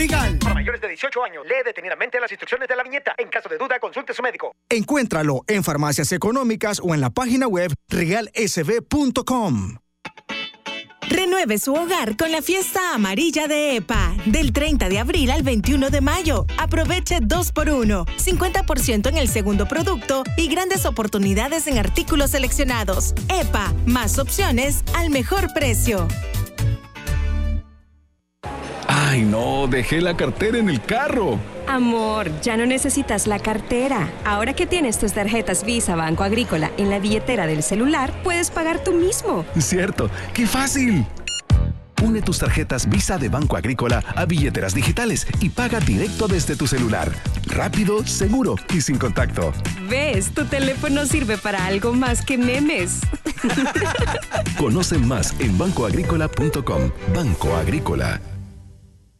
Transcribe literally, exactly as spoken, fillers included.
Trigal. Para mayores de dieciocho años, lee detenidamente las instrucciones de la viñeta. En caso de duda, consulte a su médico. Encuéntralo en farmacias económicas o en la página web trigal s b punto com. Renueve su hogar con la fiesta amarilla de E P A. Del treinta de abril al veintiuno de mayo. Aproveche dos por uno, cincuenta por ciento en el segundo producto y grandes oportunidades en artículos seleccionados. E P A, más opciones al mejor precio. Ay, no, dejé la cartera en el carro. Amor, ya no necesitas la cartera. Ahora que tienes tus tarjetas Visa Banco Agrícola en la billetera del celular, puedes pagar tú mismo. Cierto, ¡qué fácil! Une tus tarjetas Visa de Banco Agrícola a billeteras digitales y paga directo desde tu celular. Rápido, seguro y sin contacto. ¿Ves? Tu teléfono sirve para algo más que memes. Conoce más en banco agrícola punto com. Banco Agrícola.